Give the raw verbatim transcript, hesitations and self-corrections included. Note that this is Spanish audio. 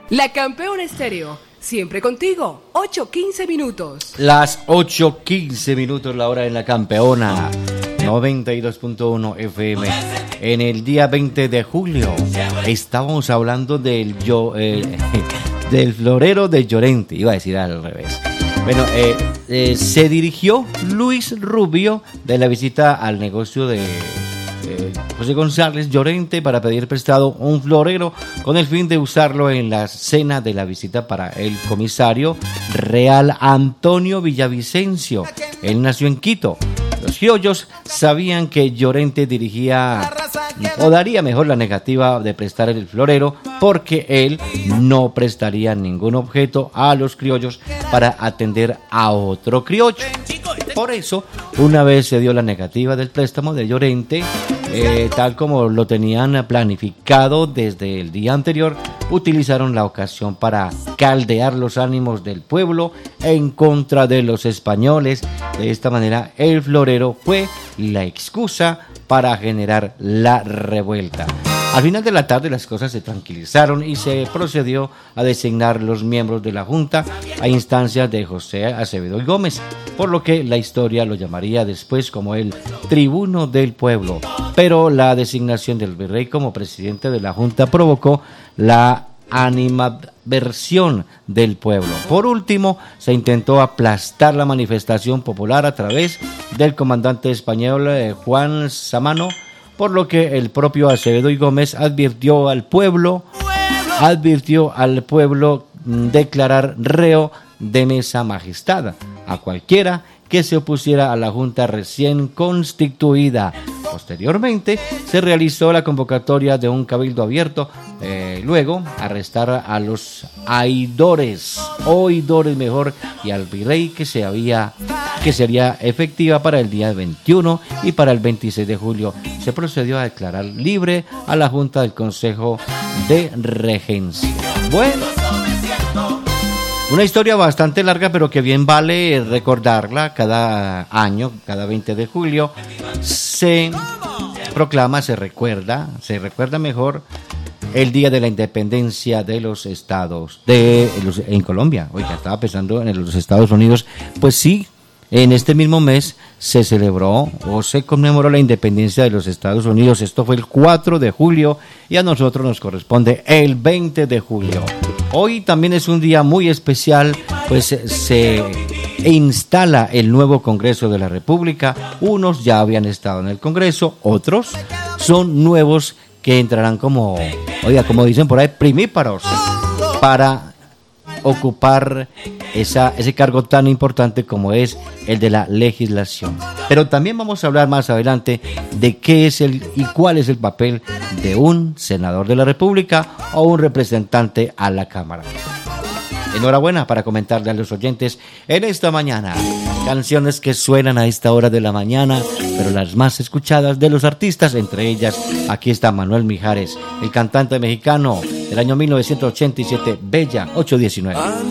La Campeona Estéreo, siempre contigo, ocho quince minutos. Las ocho quince minutos, la hora en La Campeona, noventa y dos punto uno F M. En el día veinte de julio, estábamos hablando del, yo, eh, del florero de Llorente, iba a decir al revés. Bueno, eh, eh, se dirigió Luis Rubio de la visita al negocio de eh, José González Llorente para pedir prestado un florero con el fin de usarlo en la cena de la visita para el comisario real Antonio Villavicencio. Él nació en Quito. Los criollos sabían que Llorente dirigía o daría mejor la negativa de prestar el florero porque él no prestaría ningún objeto a los criollos para atender a otro criollo. Por eso, una vez se dio la negativa del préstamo de Llorente, eh, tal como lo tenían planificado desde el día anterior, utilizaron la ocasión para caldear los ánimos del pueblo en contra de los españoles. De esta manera, el florero fue la excusa para generar la revuelta. Al final de la tarde las cosas se tranquilizaron y se procedió a designar los miembros de la Junta a instancias de José Acevedo y Gómez, por lo que la historia lo llamaría después como el tribuno del pueblo. Pero la designación del virrey como presidente de la Junta provocó la animadversión del pueblo. Por último, se intentó aplastar la manifestación popular a través del comandante español eh, Juan Samano, por lo que el propio Acevedo y Gómez advirtió al pueblo, advirtió al pueblo declarar reo de mesa majestad a cualquiera que se opusiera a la Junta recién constituida. Posteriormente se realizó la convocatoria de un cabildo abierto, eh, luego arrestar a los aidores, oidores mejor, y al virrey que se había, que sería efectiva para el día veintiuno y para el veintiséis de julio. Se procedió a declarar libre a la Junta del Consejo de Regencia. Bueno, una historia bastante larga, pero que bien vale recordarla. Cada año, cada veinte de julio, se proclama, se recuerda, se recuerda mejor el Día de la Independencia de los Estados, de los, en Colombia. Oiga, estaba pensando en los Estados Unidos. Pues sí, en este mismo mes se celebró o se conmemoró la independencia de los Estados Unidos. Esto fue el cuatro de julio y a nosotros nos corresponde el veinte de julio. Hoy también es un día muy especial, pues se instala el nuevo Congreso de la República. Unos ya habían estado en el Congreso, otros son nuevos que entrarán como, oiga, como dicen por ahí, primíparos, para ocupar esa, ese cargo tan importante como es el de la legislación. Pero también vamos a hablar más adelante de qué es el y cuál es el papel de un senador de la República o un representante a la Cámara. Enhorabuena para comentarle a los oyentes en esta mañana. Canciones que suenan a esta hora de la mañana, pero las más escuchadas de los artistas, entre ellas, aquí está Manuel Mijares, el cantante mexicano del año mil novecientos ochenta y siete, Bella, ocho diecinueve.